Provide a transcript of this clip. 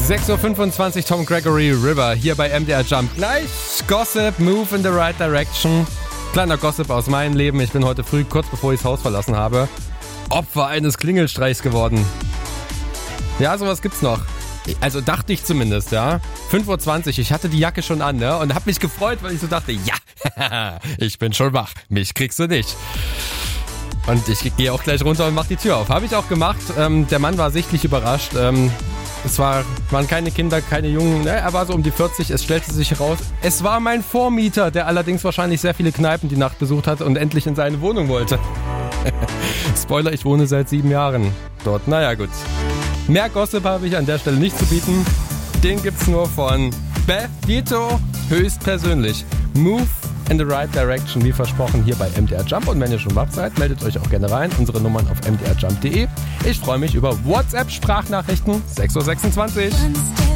6.25 Uhr, Tom Gregory, River, hier bei MDR Jump. Gleich Gossip, Move in the Right Direction. Kleiner Gossip aus meinem Leben. Ich bin heute früh, kurz bevor ich das Haus verlassen habe, Opfer eines Klingelstreichs geworden. Ja, sowas gibt's noch. Also dachte ich zumindest, ja. 5.20 Uhr, ich hatte die Jacke schon an, ne? Und hab mich gefreut, weil ich so dachte, ja, ich bin schon wach, mich kriegst du nicht. Und ich gehe auch gleich runter und mach die Tür auf. Habe ich auch gemacht. Der Mann war sichtlich überrascht. Es waren keine Kinder, keine Jungen. Ne? Er war so um die 40. Es stellte sich heraus, es war mein Vormieter, der allerdings wahrscheinlich sehr viele Kneipen die Nacht besucht hat und endlich in seine Wohnung wollte. Spoiler, ich wohne seit 7 Jahren dort. Naja, gut. Mehr Gossip habe ich an der Stelle nicht zu bieten. Den gibt's nur von Beth Dito höchstpersönlich. Move in the Right Direction, wie versprochen, hier bei MDR Jump. Und wenn ihr schon wach seid, meldet euch auch gerne rein. Unsere Nummern auf mdrjump.de. Ich freue mich über WhatsApp-Sprachnachrichten 6.26 Uhr.